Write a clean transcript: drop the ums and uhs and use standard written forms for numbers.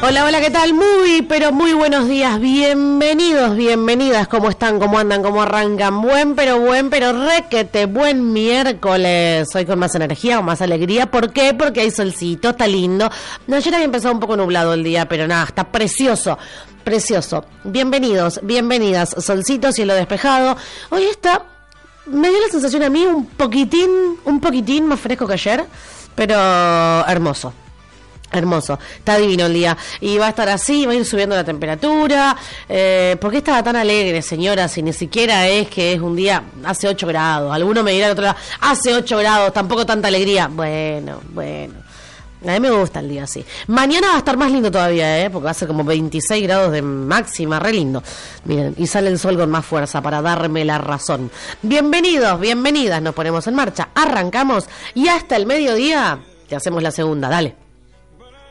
Hola, hola, ¿qué tal? Muy, pero muy buenos días. Bienvenidos, bienvenidas. ¿Cómo están? ¿Cómo andan? ¿Cómo arrancan? Buen, pero requete, buen miércoles. Hoy con más energía, con más alegría. ¿Por qué? Porque hay solcito, está lindo. No, ayer había empezado un poco nublado el día, pero nada, está precioso. Precioso. Bienvenidos, bienvenidas. Solcito, cielo despejado. Hoy está, me dio la sensación a mí un poquitín más fresco que ayer, pero hermoso. Hermoso, está divino el día. Y va a estar así, va a ir subiendo la temperatura. ¿Por qué estaba tan alegre, señora? Si ni siquiera es que es un día, hace 8 grados. Alguno me dirá al otro lado, hace 8 grados, tampoco tanta alegría. Bueno. A mí me gusta el día así. Mañana va a estar más lindo todavía, porque va a ser como 26 grados de máxima, re lindo. Miren, y sale el sol con más fuerza para darme la razón. Bienvenidos, bienvenidas, nos ponemos en marcha. Arrancamos y hasta el mediodía te hacemos la segunda, dale.